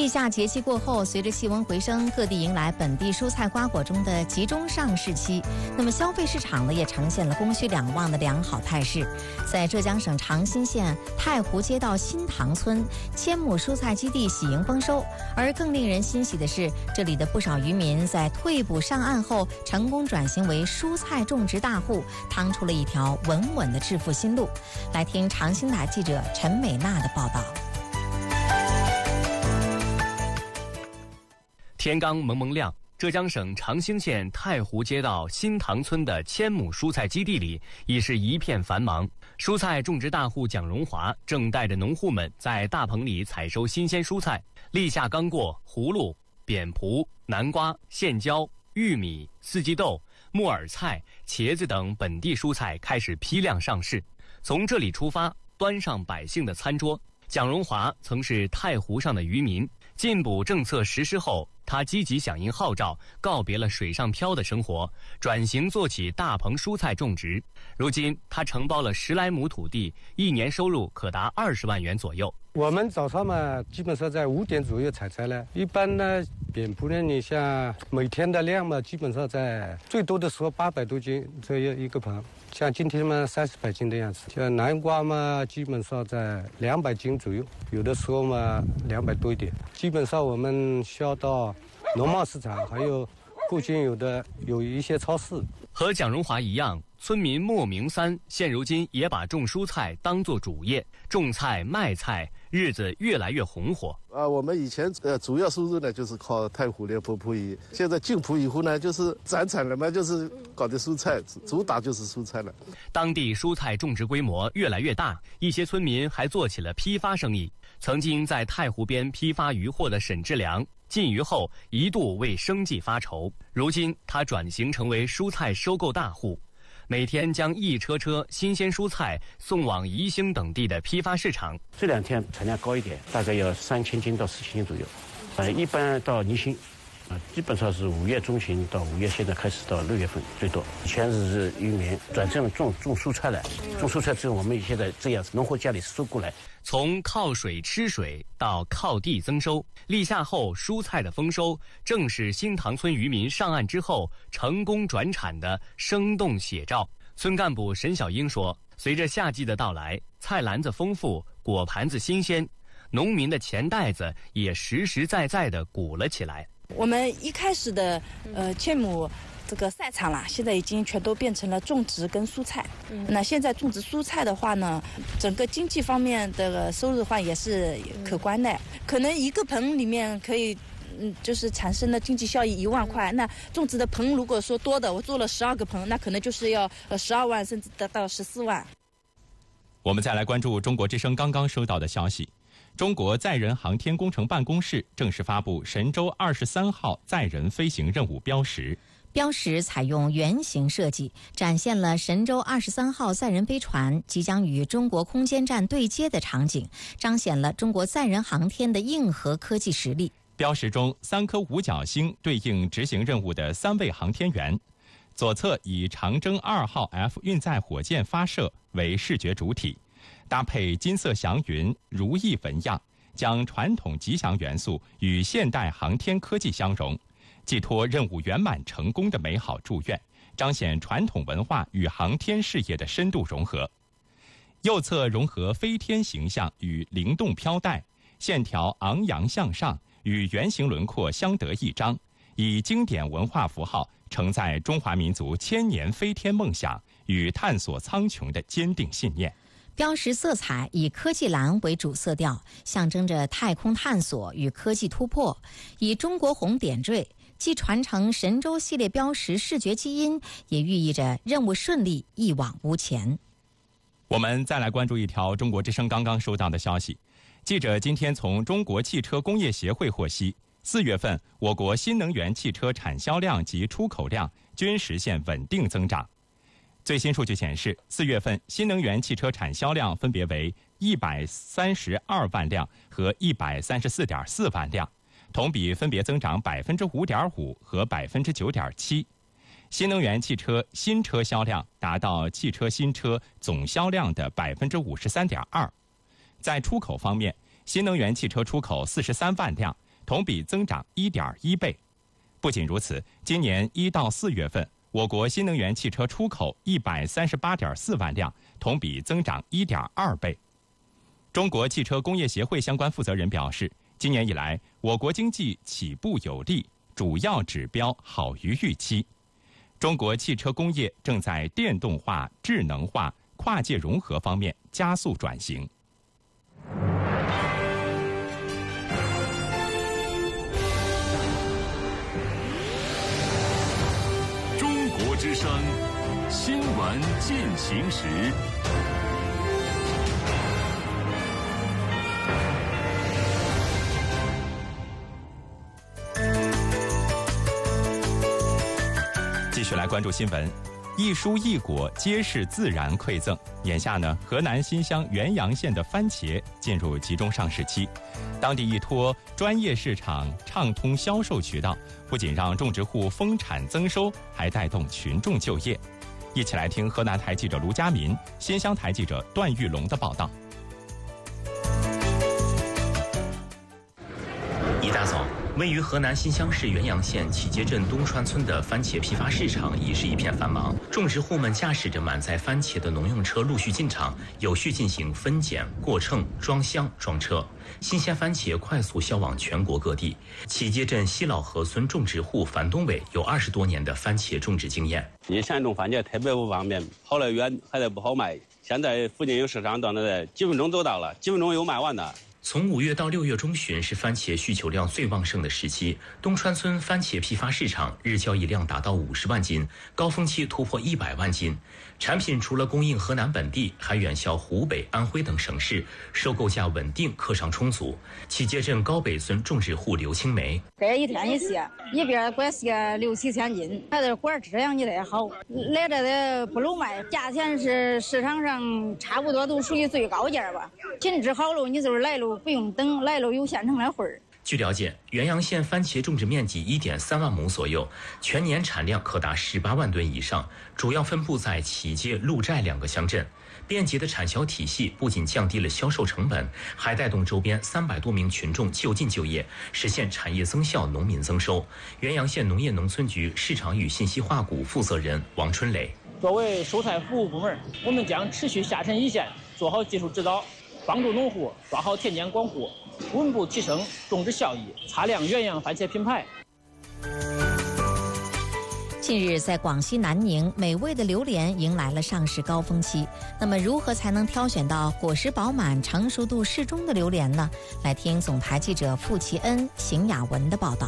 立夏节气过后，随着气温回升，各地迎来本地蔬菜瓜果中的集中上市期。那么消费市场呢，也呈现了供需两旺的良好态势。在浙江省长兴县太湖街道新塘村千亩蔬菜基地喜迎丰收，而更令人欣喜的是，这里的不少渔民在退捕上岸后，成功转型为蔬菜种植大户，趟出了一条稳稳的致富新路。来听长兴台记者陈美娜的报道。 天刚蒙蒙亮，浙江省长兴县太湖街道新塘村的千亩蔬菜基地里已是一片繁忙。蔬菜种植大户蒋荣华正带着农户们在大棚里采收新鲜蔬菜。立夏刚过，葫芦、扁蒲、南瓜、线椒、玉米、四季豆、木耳菜、茄子等本地蔬菜开始批量上市。从这里出发，端上百姓的餐桌。蒋荣华曾是太湖上的渔民，禁捕政策实施后，他积极响应号召，告别了水上漂的生活，转型做起大棚蔬菜种植。如今，他承包了10来亩土地，一年收入可达20万元左右。 我们早上嘛，基本上在5点左右采摘了。一般呢，扁蒲呢，你像每天的量嘛，基本上在最多的时候800多斤左右一个棚。像今天嘛，30百斤的样子。像南瓜嘛，基本上在200斤左右，有的时候嘛200多一点。基本上我们销到农贸市场，还有附近有一些超市。 和蒋荣华一样，村民莫明三现如今也把种蔬菜当作主业，种菜卖菜，日子越来越红火。 我们以前主要收入呢就是靠太湖的捕蒲鱼，现在禁捕以后呢，就是转产了嘛，就是搞的蔬菜，主打就是蔬菜了。 当地蔬菜种植规模越来越大，一些村民还做起了批发生意。曾经在太湖边批发渔货的沈志良，禁渔后一度为生计发愁，如今他转型成为蔬菜收购大户，每天将一车车新鲜蔬菜送往宜兴等地的批发市场。 这2天产量高一点，大概要3000斤到4000斤左右。一般到宜兴，基本上是5月中旬到5月，现在开始到6月份最多。以前是渔民转正种蔬菜了，种蔬菜之后我们现在这样子，农户家里收过来。 从靠水吃水到靠地增收，立夏后蔬菜的丰收，正是新塘村渔民上岸之后成功转产的生动写照。村干部沈小英说，随着夏季的到来，菜篮子丰富，果盘子新鲜，农民的钱袋子也实实在在地鼓了起来。 我们一开始的千亩这个赛场啦，现在已经全都变成了种植跟蔬菜。那现在种植蔬菜的话呢，整个经济方面的收入的话也是可观的，可能一个棚里面可以就是产生的经济效益1万块。那种植的棚如果说多的，我做了12个棚，那可能就是要12万甚至达到14万。 我们再来关注中国之声刚刚收到的消息，中国载人航天工程办公室正式发布神舟23号载人飞行任务标识。 标识采用圆形设计，展现了神舟23号载人飞船即将与中国空间站对接的场景，彰显了中国载人航天的硬核科技实力。 标识中3颗五角星对应执行任务的3位航天员，左侧以长征2号 F 运载火箭发射为视觉主体，搭配金色祥云、如意纹样，将传统吉祥元素与现代航天科技相融，寄托任务圆满成功的美好祝愿，彰显传统文化与航天事业的深度融合。右侧融合飞天形象与灵动飘带，线条昂扬向上，与圆形轮廓相得益彰，以经典文化符号承载中华民族千年飞天梦想与探索苍穹的坚定信念。 标识色彩以科技蓝为主色调，象征着太空探索与科技突破；以中国红点缀，既传承神舟系列标识视觉基因，也寓意着任务顺利，一往无前。 我们再来关注一条中国之声刚刚收到的消息。记者今天从中国汽车工业协会获悉，4月份我国新能源汽车产销量及出口量均实现稳定增长。最新数据显示，4月份新能源汽车产销量分别为132万辆和134.4万辆，同比分别增长5.5%和9.7%。新能源汽车新车销量达到汽车新车总销量的53.2%。在出口方面，新能源汽车出口43万辆， 同比增长1.1倍。不仅如此，今年1到4月份，我国新能源汽车出口138.4万辆，同比增长1.2倍。中国汽车工业协会相关负责人表示，今年以来，我国经济起步有力，主要指标好于预期。中国汽车工业正在电动化、智能化、跨界融合方面加速转型。 中国之声，新闻进行时。 继续来关注新闻，一蔬一果皆是自然馈赠。眼下呢，河南新乡原阳县的番茄进入集中上市期，当地依托专业市场畅通销售渠道，不仅让种植户丰产增收，还带动群众就业。一起来听河南台记者卢佳民、新乡台记者段玉龙的报道。 一大早，位于河南新乡市原阳县启街镇东川村的番茄批发市场已是一片繁忙，种植户们驾驶着满载番茄的农用车陆续进场，有序进行分拣、过秤、装箱、装车。新鲜番茄快速销往全国各地。启街镇西老河村种植户樊东伟有20多年的番茄种植经验。 以前种番茄特别不方便，跑得远还得不好卖。现在附近有市场到那几分钟就到了，几分钟又卖完了。 从5月到6月中旬是番茄需求量最旺盛的时期，东川村番茄批发市场日交易量达到50万斤，高峰期突破100万斤。产品除了供应河南本地，还远销湖北、安徽等省市，收购价稳定，客商充足。启街镇高北村种植户刘青梅： 这一天一卸，一边管卸6、7千斤，还得管质量也得好，来这的不漏卖，价钱是市场上差不多都属于最高价吧。品质好了，你就是来路不用等，来路有现成的货儿。 据了解，原阳县番茄种植面积1.3万亩左右，全年产量可达18万吨以上，主要分布在启街、鹿寨2个乡镇。便捷的产销体系不仅降低了销售成本，还带动周边300多名群众就近就业，实现产业增效、农民增收。原阳县农业农村局市场与信息化股负责人王春磊： 作为蔬菜服务部门，我们将持续下沉一线，做好技术指导，帮助农户抓好田间广户，稳步提升种植效益，擦亮原阳番茄品牌。 近日，在广西南宁，美味的榴莲迎来了上市高峰期。那么，如何才能挑选到果实饱满、成熟度适中的榴莲呢？来听总台记者傅其恩、邢雅文的报道。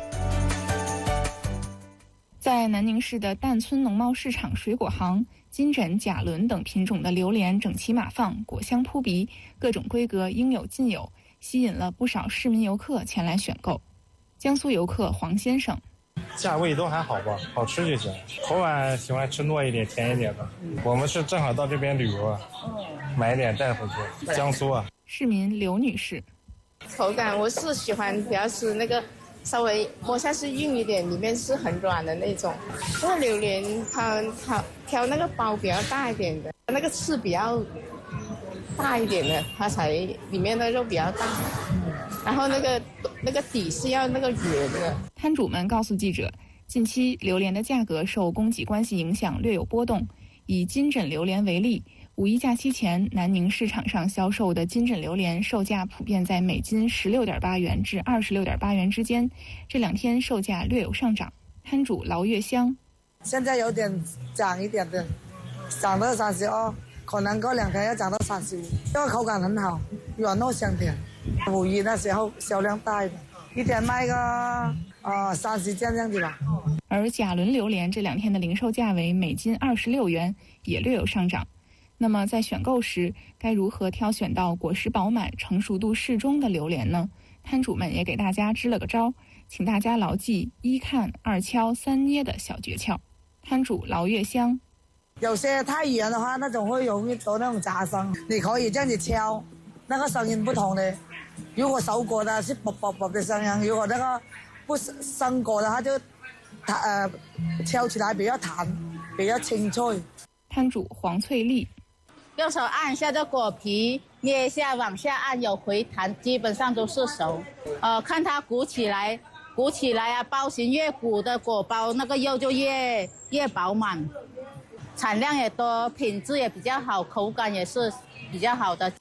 在南宁市的旦村农贸市场水果行，金枕、甲伦等品种的榴莲整齐码放，果香扑鼻，各种规格应有尽有，吸引了不少市民游客前来选购。江苏游客黄先生： 价位都还好吧，好吃就行。口感喜欢吃糯一点、甜一点的。我们是正好到这边旅游啊，买一点带回去。江苏啊。 市民刘女士： 口感我是喜欢，比较是那个稍微摸下去硬一点，里面是很软的那种。那个榴莲它挑那个包比较大一点的，那个刺比较大一点的，它才里面的肉比较大。然后那个底是要那个圆的。 摊主们告诉记者，近期榴莲的价格受供给关系影响略有波动。以金枕榴莲为例，5一假期前南宁市场上销售的金枕榴莲售价普遍在每斤16.8元至26.8元之间，这2天售价略有上涨。摊主劳月香： 现在有点涨一点的，涨到32，可能过2天要涨到35。这个口感很好，软糯香甜。5一那时候销量大一点，一天卖个30件这样子吧。 而甲伦榴莲这2天的零售价为每斤26元，也略有上涨。那么在选购时，该如何挑选到果实饱满、成熟度适中的榴莲呢？摊主们也给大家支了个招，请大家牢记1看、2敲、3捏的小诀窍。摊主劳月香： 有些太圆的话，那种会容易得那种杂声，你可以这样子敲，那个声音不同的。如果熟果的是啵啵啵的声音，如果那个不生果的话就敲起来比较弹，比较清脆。 摊主黄翠丽： 用手按一下这果皮， 捏下往下按有回弹，基本上都是熟。看它鼓起来啊，包型越鼓的果包，那个肉就越饱满，产量也多，品质也比较好，口感也是比较好的。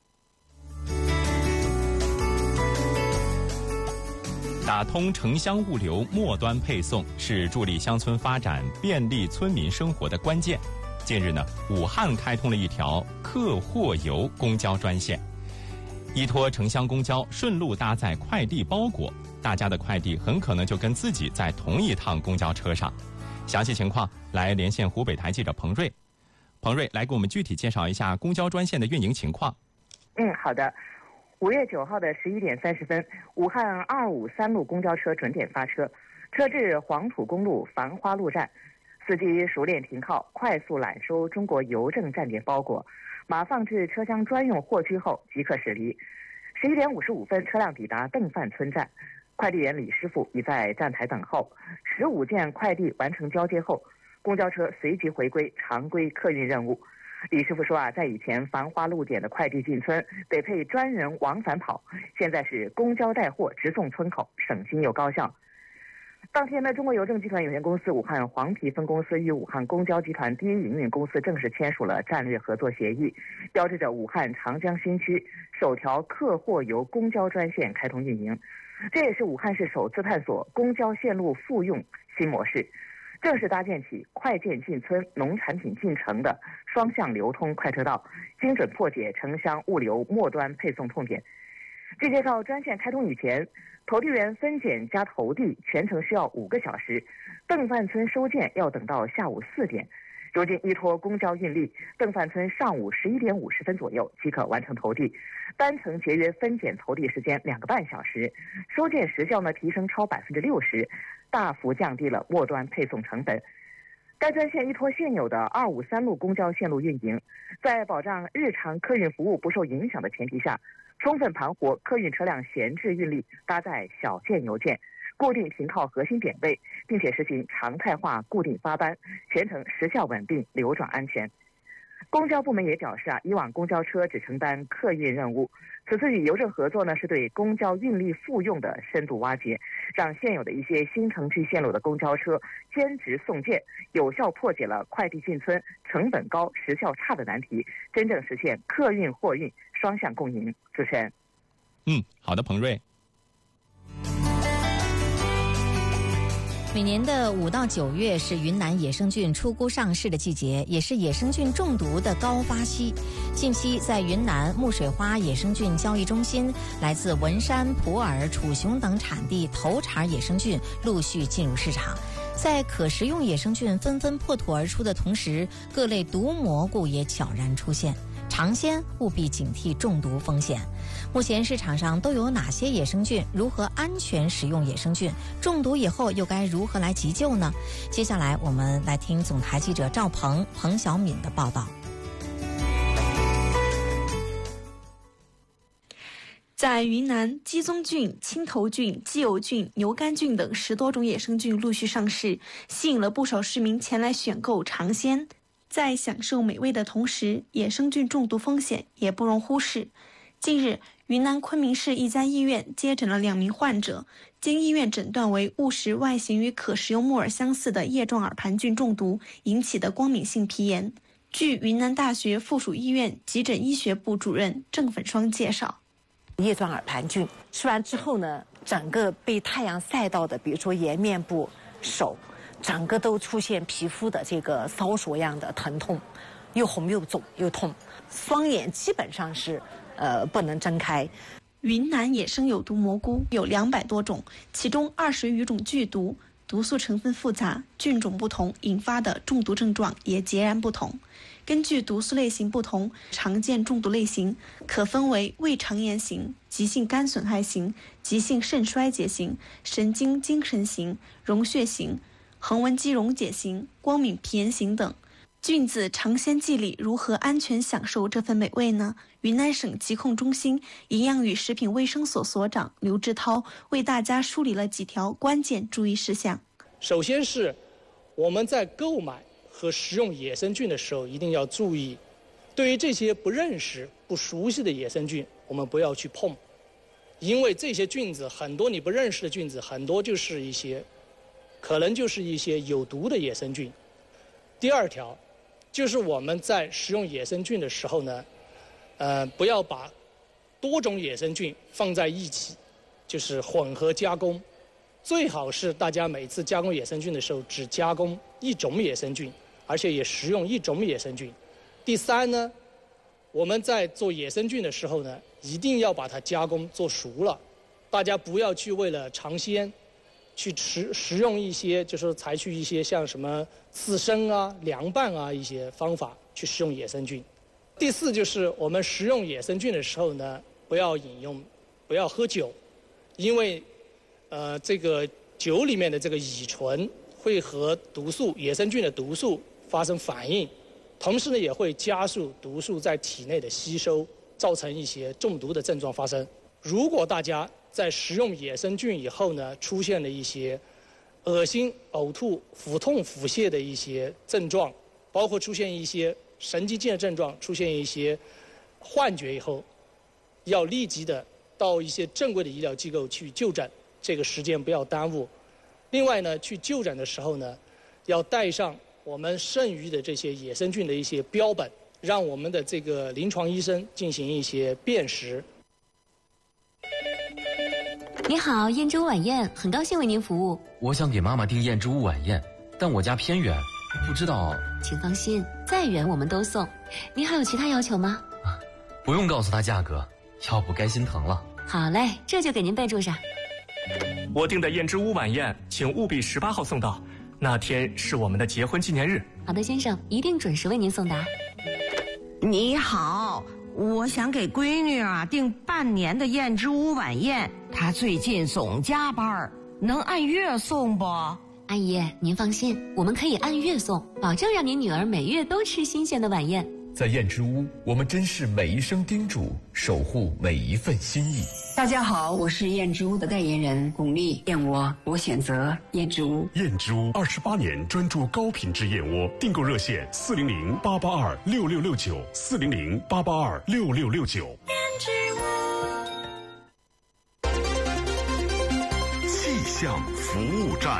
打通城乡物流末端配送是助力乡村发展、便利村民生活的关键。近日呢，武汉开通了一条客货邮公交专线，依托城乡公交顺路搭载快递包裹，大家的快递很可能就跟自己在同一趟公交车上。详细情况来连线湖北台记者彭瑞。彭瑞来给我们具体介绍一下公交专线的运营情况。 好的。5月9号的11点30分，武汉253路公交车准点发车，车至黄土公路繁花路站，司机熟练停靠，快速揽收中国邮政站点包裹，码放至车厢专用货区后即可驶离。11点55分，车辆抵达邓范村站，快递员李师傅已在站台等候。15件快递完成交接后，公交车随即回归常规客运任务。李师傅说在以前繁花路点的快递进村得配专人往返跑，现在是公交带货直送村口，省心又高效。当天呢，中国邮政集团有限公司武汉黄陂分公司与武汉公交集团第一营运公司正式签署了战略合作协议，标志着武汉长江新区首条客货邮公交专线开通运营。这也是武汉市首次探索公交线路复用新模式，正式搭建起快件进村、农产品进城的双向流通快车道，精准破解城乡物流末端配送痛点。据介绍，专线开通以前，投递员分拣加投递全程需要5个小时，邓范村收件要等到下午4点。如今依托公交运力，邓范村上午11点50分左右即可完成投递，单程节约分拣投递时间2个半小时，收件时效呢提升超60%，大幅降低了末端配送成本。该专线依托现有的253路公交线路运营，在保障日常客运服务不受影响的前提下，充分盘活客运车辆闲置运力，搭载小件邮件，固定停靠核心点位，并且实行常态化固定发班，全程时效稳定，流转安全。公交部门也表示以往公交车只承担客运任务，此次与邮政合作呢，是对公交运力复用的深度挖掘，让现有的一些新城区线路的公交车兼职送件，有效破解了快递进村成本高、时效差的难题，真正实现客运货运双向共赢。主持人， 好的，彭瑞。 每年的5到9月是云南野生菌出菇上市的季节，也是野生菌中毒的高发期。近期在云南木水花野生菌交易中心，来自文山、普洱、楚雄等产地头茬野生菌陆续进入市场。在可食用野生菌纷纷破土而出的同时，各类毒蘑菇也悄然出现。尝鲜务必警惕中毒风险。目前市场上都有哪些野生菌？如何安全食用野生菌？中毒以后又该如何来急救呢？接下来我们来听总台记者赵鹏、彭小敏的报道。 在云南，鸡枞菌、青头菌、鸡油菌、牛肝菌等10多种野生菌陆续上市，吸引了不少市民前来选购尝鲜。在享受美味的同时，野生菌中毒风险也不容忽视。近日，云南昆明市一家医院接诊了2名患者，经医院诊断为误食外形与可食用木耳相似的叶状耳盘菌中毒引起的光敏性皮炎。据云南大学附属医院急诊医学部主任郑粉双介绍， 叶状耳盘菌吃完之后呢，整个被太阳晒到的，比如说颜面部、手，整个都出现皮肤的这个搔索样的疼痛，又红又肿又痛，双眼基本上是不能睁开。 云南野生有毒蘑菇有200多种，其中20余种剧毒，毒素成分复杂，菌种不同，引发的中毒症状也截然不同。根据毒素类型不同，常见中毒类型可分为胃肠炎型、急性肝损害型、急性肾衰竭型、神经精神型、溶血型、横纹肌溶解型、光敏皮炎型等。菌子尝鲜季里如何安全享受这份美味呢？云南省疾控中心营养与食品卫生所所长刘志涛为大家梳理了几条关键注意事项。 首先是我们在购买和食用野生菌的时候，一定要注意，对于这些不认识不熟悉的野生菌，我们不要去碰，因为这些菌子很多你不认识的菌子，很多就是一些可能就是一些有毒的野生菌。第二条就是我们在食用野生菌的时候呢，不要把多种野生菌放在一起，就是混合加工。最好是大家每次加工野生菌的时候只加工一种野生菌，而且也食用一种野生菌。第三呢，我们在做野生菌的时候呢，一定要把它加工做熟了，大家不要去为了尝鲜去食用一些，就是采取一些像什么刺身啊、凉拌啊一些方法去食用野生菌。第四就是我们食用野生菌的时候呢，不要喝酒，因为这个酒里面的这个乙醇会和毒素野生菌的毒素发生反应，同时呢也会加速毒素在体内的吸收，造成一些中毒的症状发生。如果大家在食用野生菌以后呢，出现了一些恶心、呕吐、腹痛、腹泻的一些症状，包括出现一些神经性的症状，出现一些幻觉以后，要立即的到一些正规的医疗机构去就诊，这个时间不要耽误。另外呢，去就诊的时候呢，要带上我们剩余的这些野生菌的一些标本，让我们的这个临床医生进行一些辨识。 你好，燕之屋晚宴，很高兴为您服务。 我想给妈妈订燕之屋晚宴，但我家偏远，不知道。 请放心，再远我们都送。您还有其他要求吗？ 不用告诉她价格，要不该心疼了。 好嘞，这就给您备注上。 我订的燕之屋晚宴，请务必18号送到，那天是我们的结婚纪念日。 好的，先生，一定准时为您送达。 你好，我想给闺女订半年的燕之屋晚宴，她最近总加班，能按月送不？ 阿姨，您放心，我们可以按月送，保证让您女儿每月都吃新鲜的晚宴。 在燕之屋，我们珍视每一声叮嘱，守护每一份心意。 大家好，我是燕之屋的代言人巩俐，燕窝我选择燕之屋。 燕之屋28年专注高品质燕窝，订购热线400-882-6669，400-882-6669。 燕之屋气象服务站。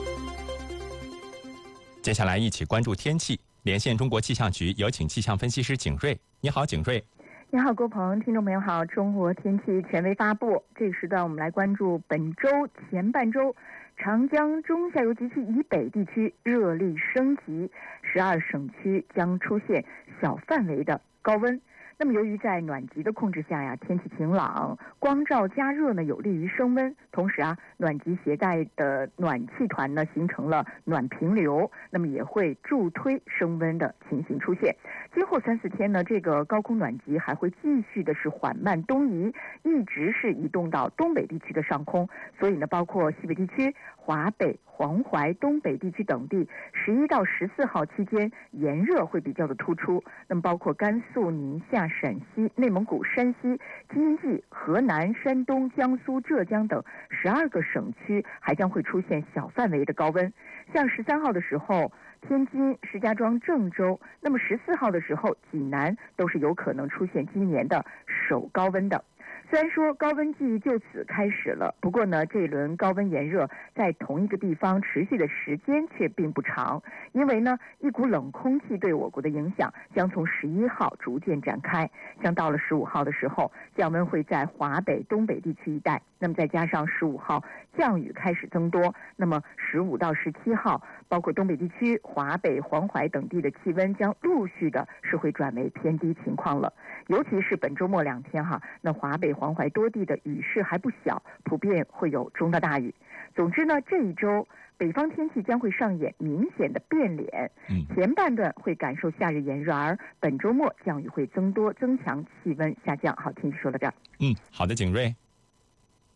接下来一起关注天气。连线中国气象局，有请气象分析师景瑞。你好，景瑞。 你好，郭鹏，听众朋友好。中国天气权威发布，这个时段我们来关注本周前半周长江中下游及其以北地区热力升级，12省区将出现小范围的高温。那么由于在暖极的控制下天气晴朗，光照加热呢有利于升温，同时暖极携带的暖气团呢形成了暖平流，那么也会助推升温的情形出现。今后3、4天呢，这个高空暖极还会继续的是缓慢东移，一直是移动到东北地区的上空，所以呢，包括西北地区、华北、黄淮、东北地区等地，11到14号期间炎热会比较的突出。那么包括甘肃、宁夏、陕西、内蒙古、山西、京畿、河南、山东、江苏、浙江等12个省区还将会出现小范围的高温。像13号的时候，天津、石家庄、郑州，那么14号的时候，济南都是有可能出现今年的首高温的。虽然说高温季就此开始了，不过呢，这一轮高温炎热在同一个地方持续的时间却并不长，因为呢，一股冷空气对我国的影响将从11号逐渐展开，像到了15号的时候，降温会在华北、东北地区一带，那么再加上15号降雨开始增多，那么15到17号，包括东北地区、华北、黄淮等地的气温将陆续的是会转为偏低情况了，尤其是本周末2天那华北、黄淮多地的雨势还不小，普遍会有中到大雨。总之呢，这一周北方天气将会上演明显的变脸，前半段会感受夏日炎热，而本周末降雨会增多增强，气温下降。好，听说到这儿。 好的，景瑞。